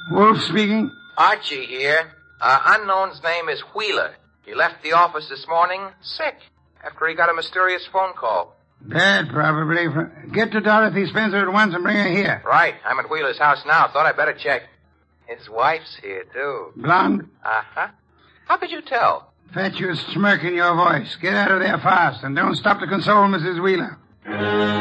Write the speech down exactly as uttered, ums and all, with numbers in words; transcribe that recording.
Wolf speaking. Archie here. Uh, unknown's name is Wheeler. He left the office this morning sick after he got a mysterious phone call. Bad, probably. Get to Dorothy Spencer at once and bring her here. Right. I'm at Wheeler's house now. Thought I'd better check. His wife's here, too. Blonde? Uh-huh. How could you tell? Fatuous smirk in your voice. Get out of there fast, and don't stop to console Missus Wheeler.